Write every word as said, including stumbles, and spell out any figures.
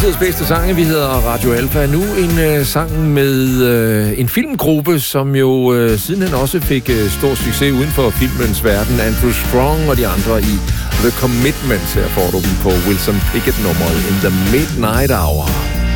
Tidens bedste sange. Vi hedder Radio Alfa. Nu en øh, sang med øh, en filmgruppe, som jo øh, sidenhen også fik øh, stor succes uden for filmens verden. Andrew Strong og de andre i The Commitments. Her får du dem på Wilson Pickett-nummeret In the Midnight Hour.